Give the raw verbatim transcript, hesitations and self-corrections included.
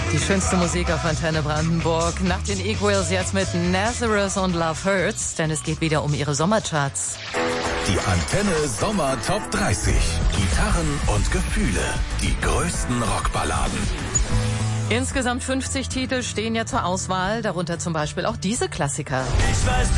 Die schönste Musik auf Antenne Brandenburg. Nach den Equals jetzt mit Nazareth und Love Hurts, denn es geht wieder um ihre Sommercharts. Die Antenne Sommer Top dreißig. Gitarren und Gefühle. Die größten Rockballaden. Insgesamt fünfzig Titel stehen ja zur Auswahl, darunter zum Beispiel auch diese Klassiker. Ich weiß,